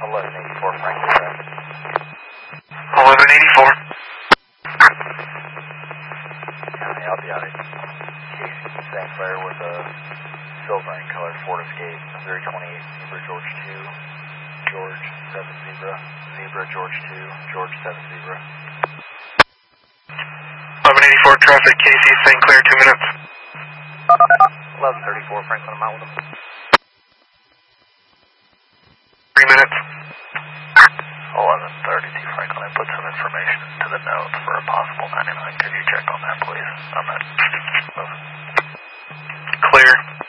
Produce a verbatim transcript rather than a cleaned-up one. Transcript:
eleven eighty-four Franklin. eleven eighty-four. County, I'll be out at Casey Saint Clair with a silver and colored Ford Escape, Missouri twenty-eight, Zebra George two, George seven Zebra, Zebra George two, George seven Zebra. eleven eighty-four traffic, Casey Saint Clair, two minutes. eleven thirty-four Franklin, I'm out with them. Three minutes. eleven thirty-two Franklin, I put some information into the notes for a possible ninety-nine. Could you check on that, please? I'm not. Clear.